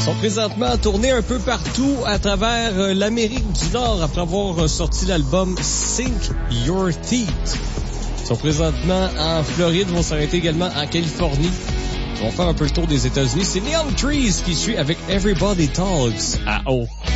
Ils sont présentement en tournée un peu partout à travers l'Amérique du Nord après avoir sorti l'album Sink Your Teeth. Ils sont présentement en Floride, vont s'arrêter également en Californie. Ils vont faire un peu le tour des États-Unis. C'est Neon Trees qui suit avec Everybody Talks à O.